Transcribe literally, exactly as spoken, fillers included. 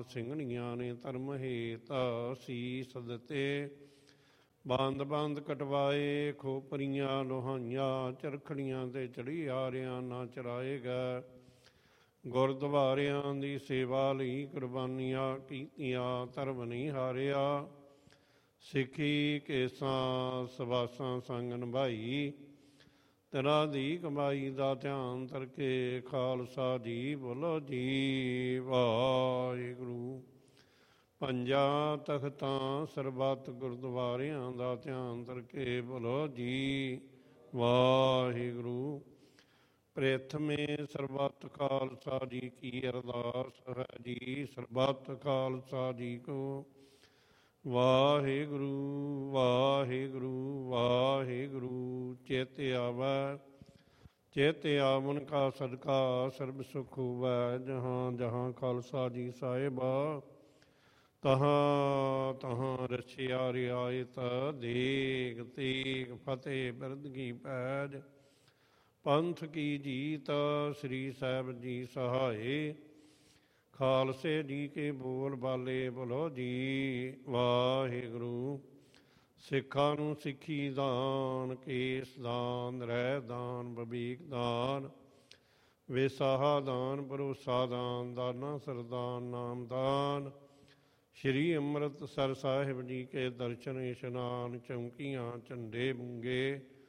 ਸਿੰਘਣੀਆਂ ਨੇ ਧਰਮ ਹੇਤ ਸੀਸ ਦਿੱਤੇ। ਬੰਦ ਬੰਦ ਕਟਵਾਏ ਖੋਪਰੀਆਂ ਲੋਹਾਈਆਂ, ਚਰਖੜੀਆਂ ਤੇ ਚੜੀ ਆਰਿਆਂ ਨਾ ਚਰਾਏ ਗਏ। ਗੁਰਦੁਆਰਿਆਂ ਦੀ ਸੇਵਾ ਲਈ ਕੁਰਬਾਨੀਆਂ ਕੀਤੀਆਂ, ਧਰਮ ਨਹੀਂ ਹਾਰਿਆ। ਸਿੱਖੀ ਕੇਸਾਂ ਸਵਾਸਾਂ ਸੰਗ ਨਿਭਾਈ, ਤੇਰਾ ਦੀ ਕਮਾਈ ਦਾ ਧਿਆਨ ਕਰਕੇ। ਖਾਲਸਾ ਜੀ ਬੋਲੋ ਜੀ ਵਾਹਿਗੁਰੂ। ਪੰਜਾਂ ਤਖਤਾਂ ਸਰਬੱਤ ਗੁਰਦੁਆਰਿਆਂ ਦਾ ਧਿਆਨ ਕਰਕੇ ਬੋਲੋ ਜੀ ਵਾਹਿਗੁਰੂ। ਪ੍ਰਥਮੇ ਸਰਬੱਤ ਖਾਲਸਾ ਜੀ ਕੀ ਅਰਦਾਸ ਹੈ ਜੀ। ਸਰਬੱਤ ਖਾਲਸਾ ਜੀ ਕੋ ਵਾਹਿਗੁਰੂ ਵਾਹਿਗੁਰੂ ਵਾਹਿਗੁਰੂ। ਚਿਤ ਆਵੈ ਚਿਤ ਆਵਨ ਕਾ ਸਦਕਾ ਸਰਬ ਸੁਖ ਹੋਵੈ। ਜਹਾਂ ਜਹਾਂ ਖਾਲਸਾ ਜੀ ਸਾਹਿਬਾ, ਤਹਾਂ ਤਹਾਂ ਰਛਿਆ ਰਿਆਇਤ। ਦੇਗ ਤੇਗ ਫਤਿਹ ਬਿਰਦ ਕੀ ਪੈਜ, ਪੰਥ ਕੀ ਜੀਤ ਸ੍ਰੀ ਸਾਹਿਬ ਜੀ ਸਹਾਏ। ਖਾਲਸੇ ਜੀ ਕੇ ਬੋਲ ਬਾਲੇ ਬੋਲੋ ਜੀ ਵਾਹਿਗੁਰੂ। ਸਿੱਖਾਂ ਨੂੰ ਸਿੱਖੀ ਦਾਨ, ਕੇਸ ਦਾਨ, ਰਹਿ ਦਾਨ, ਬਬੀਕ ਦਾਨ, ਵੇਸਾਹਾ ਦਾਨ, ਭਰੋਸਾ ਦਾਨ, ਦਾਨਾ ਸਰਦਾਨ, ਨਾਮ ਦਾਨ। ਸ਼੍ਰੀ ਅੰਮ੍ਰਿਤਸਰ ਸਾਹਿਬ ਜੀ ਕੇ ਦਰਸ਼ਨ ਇਸ਼ਨਾਨ, ਚੌਂਕੀਆਂ ਝੰਡੇ ਬੁੰਗੇ,